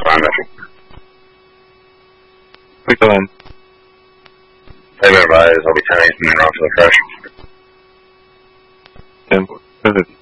fine, Mitchell. We go in. I've been advised I'll be 10 8 and then off to the crash. 10.